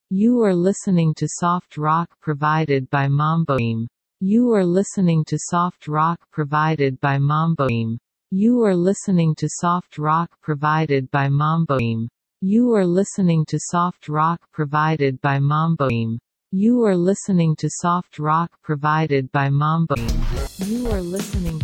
You are listening to soft rock provided by Mamboim. You are listening to soft rock provided by Mamboim. You are listening to soft rock provided by Mamboim. You are listening to soft rock provided by Mamboim. You are listening to soft rock provided by Mamboim. You are listening